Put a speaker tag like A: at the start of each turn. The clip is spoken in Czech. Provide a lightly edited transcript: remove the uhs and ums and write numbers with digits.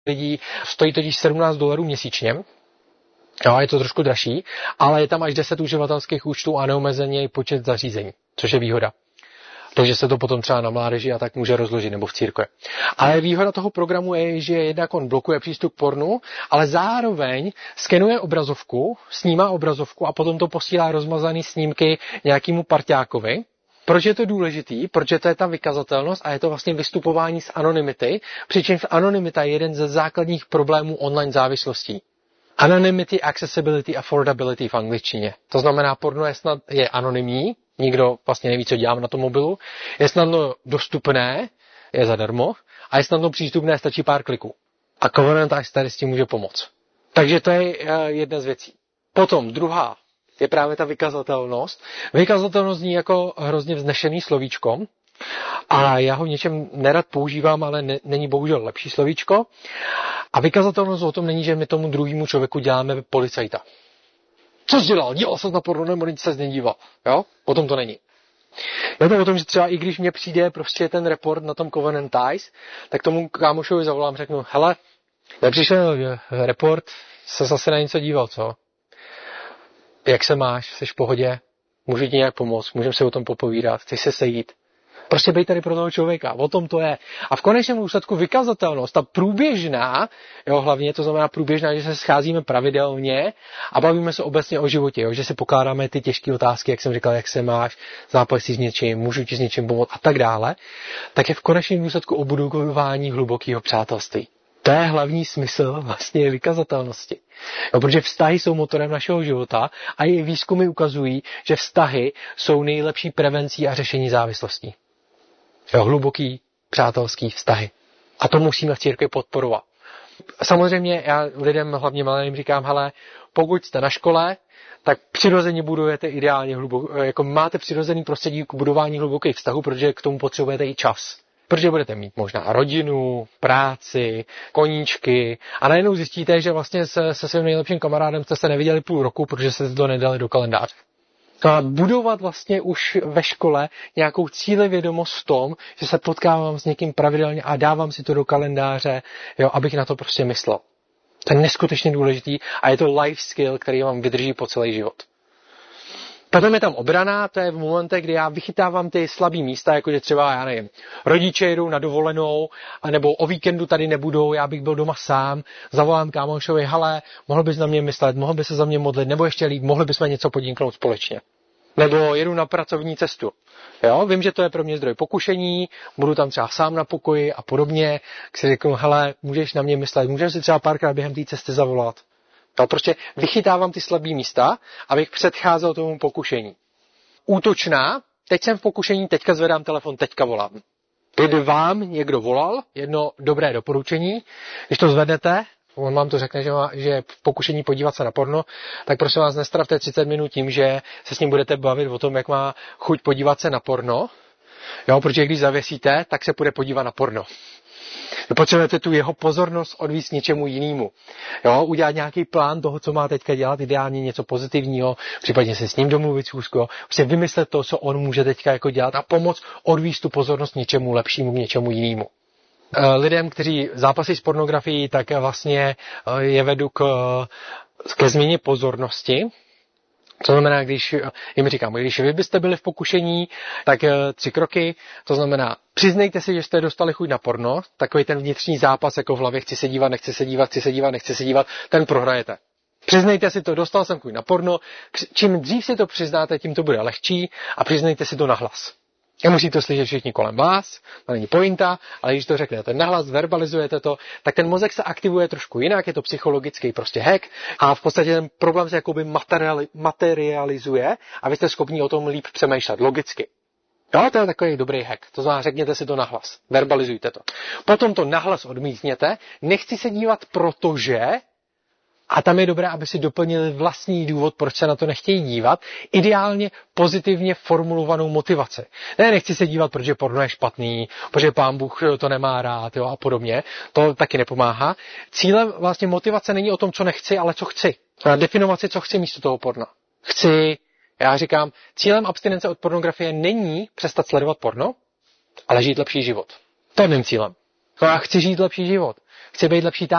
A: lidí stojí totiž $17 měsíčně. Jo, je to trošku dražší, ale je tam až 10 uživatelských účtů a neomezený počet zařízení, což je výhoda. Takže se to potom třeba na mládeži a tak může rozložit, nebo v církvi. Ale výhoda toho programu je, že jednak on blokuje přístup k pornu, ale zároveň skenuje obrazovku, snímá obrazovku a potom to posílá rozmazaný snímky nějakému parťákovi. Proč je to důležitý? Protože to je ta vykazatelnost a je to vlastně vystupování z anonymity, přičemž anonymita je jeden ze základních problémů online závislostí. Anonymity, accessibility, affordability v angličtině. To znamená, porno je anonymní, nikdo vlastně neví, co dělám na tom mobilu, je snadno dostupné, je zadarmo a je snadno přístupné, stačí pár kliků. A Covenant Eyes tady s tím může pomoct. Takže to je jedna z věcí. Potom druhá je právě ta vykazatelnost. Vykazatelnost zní jako hrozně vznešený slovíčko a já ho v něčem nerad používám, ale není bohužel lepší slovíčko. A vykazatelnost o tom není, že my tomu druhému člověku děláme policajta. Co jsi dělal? Díval ses na porno, nebo nic ses nedíval. Jo? O tom to není. Je to o tom, že třeba i když mně přijde prostě ten report na tom Covenant Eyes, tak tomu kámošovi zavolám, řeknu, hele, nepřišel report, se zase na něco díval, co? Jak se máš? Jsi v pohodě? Můžu ti nějak pomoct? Můžeme se o tom popovídat? Chceš se sejít? Prostě bej tady pro toho člověka, o tom to je. A v konečném důsledku vykazatelnost, ta průběžná, jo, hlavně to znamená průběžná, že se scházíme pravidelně a bavíme se obecně o životě, jo, že si pokládáme ty těžké otázky, jak jsem říkal, jak se máš, zápasíš s něčím, můžu ti s něčím pomoct a tak dále, tak je v konečném důsledku o budování hlubokého přátelství. To je hlavní smysl vlastně vykazatelnosti. Jo, protože vztahy jsou motorem našeho života a i výzkumy ukazují, že vztahy jsou nejlepší prevencí a řešení závislostí. Jo, hluboký přátelský vztahy. A to musíme v církvi podporovat. Samozřejmě já lidem, hlavně malým, říkám, hele, pokud jste na škole, tak přirozeně budujete ideálně jako máte přirozený prostředí k budování hlubokých vztahů, protože k tomu potřebujete i čas. Protože budete mít možná rodinu, práci, koníčky a najednou zjistíte, že vlastně se svým nejlepším kamarádem jste se neviděli půl roku, protože jste to nedali do kalendáře. A budovat vlastně už ve škole nějakou cílevědomost v tom, že se potkávám s někým pravidelně a dávám si to do kalendáře, jo, abych na to prostě myslel. To je neskutečně důležitý a je to life skill, který vám vydrží po celý život. Potom je tam obrana, to je v momentech, kdy já vychytávám ty slabý místa, jako že třeba, já nevím, rodiče jedou na dovolenou, nebo o víkendu tady nebudou, já bych byl doma sám, zavolám kámošovi, hele, mohl bys na mě myslet, mohl bys se za mě modlit, nebo ještě líp, mohli bychom něco podniknout společně. Nebo jedu na pracovní cestu. Jo, vím, že to je pro mě zdroj pokušení, budu tam třeba sám na pokoji a podobně, tak si řeknu, hele, můžeš na mě myslet, můžeš si třeba párkrát během té cesty zavolat. No, prostě vychytávám ty slabý místa, abych předcházel tomu pokušení. Útočná, teď jsem v pokušení, teďka zvedám telefon, teďka volám. Kdyby vám někdo volal, jedno dobré doporučení, když to zvednete, on vám to řekne, že je v pokušení podívat se na porno, tak prosím vás nestravte 30 minut tím, že se s ním budete bavit o tom, jak má chuť podívat se na porno, jo, protože když zavěsíte, tak se půjde podívat na porno. Potřebujete tu jeho pozornost odvíct něčemu jinému. Jo, udělat nějaký plán toho, co má teďka dělat, ideálně něco pozitivního, případně se s ním domluvit schůzku, prostě vymyslet to, co on může teďka jako dělat a pomoct odvíct tu pozornost něčemu lepšímu, něčemu jinému. Lidem, kteří zápasí s pornografií, tak vlastně je vedu ke změně pozornosti. To znamená, když vy byste byli v pokušení, tak 3 kroky, to znamená, přiznejte si, že jste dostali chuť na porno, takový ten vnitřní zápas jako v hlavě, chci se dívat, nechci se dívat, chci se dívat, nechci se dívat, ten prohrajete. Přiznejte si to, dostal jsem chuť na porno, čím dřív si to přiznáte, tím to bude lehčí a přiznejte si to nahlas. Nemusí to slyšet všichni kolem vás, to není pointa, ale když to řeknete nahlas, verbalizujete to, tak ten mozek se aktivuje trošku jinak, je to psychologický prostě hack a v podstatě ten problém se jakoby materializuje a vy jste schopni o tom líp přemýšlet logicky. Jo, to je takový dobrý hack, to znamená řekněte si to nahlas, verbalizujte to. Potom to nahlas odmítněte, nechci se dívat, protože... A tam je dobré, aby si doplnili vlastní důvod, proč se na to nechtějí dívat. Ideálně pozitivně formulovanou motivaci. Ne, nechci se dívat, protože porno je špatný, protože Pán Bůh to nemá rád, jo, a podobně. To taky nepomáhá. Cílem vlastně motivace není o tom, co nechci, ale co chci. Definovat si, co chci místo toho porna. Já říkám, cílem abstinence od pornografie není přestat sledovat porno, ale žít lepší život. To je mým cílem. Já chci žít lepší život. Chci být lepší